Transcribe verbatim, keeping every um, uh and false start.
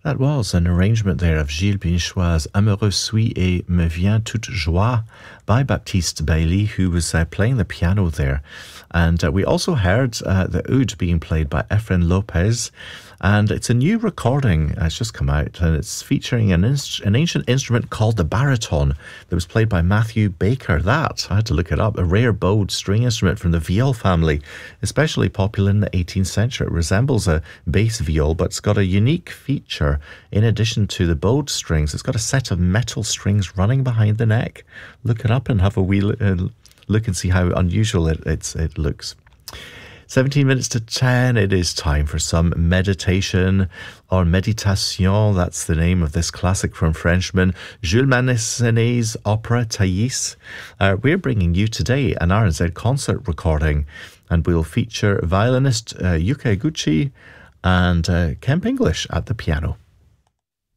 That was an arrangement there of Gilles Binchois' Amoureux suis et me vient toute joie by Baptiste Bailly, who was uh, playing the piano there. And uh, we also heard uh, the oud being played by Efren Lopez. And it's a new recording. Uh, it's just come out, and it's featuring an, inst- an ancient instrument called the baritone that was played by Matthew Baker. That, I had to look it up, a rare bowed string instrument from the viol family, especially popular in the eighteenth century. It resembles a bass viol, but it's got a unique feature. In addition to the bowed strings, it's got a set of metal strings running behind the neck. Look it up and have a wee uh, look and see how unusual it, it's, it looks. seventeen minutes to ten, it is time for some meditation or méditation. That's the name of this classic from Frenchman Jules Massenet's opera Thais. Uh, we're bringing you today an R N Z concert recording, and we'll feature violinist uh, Yuka Eguchi and uh, Kemp English at the piano.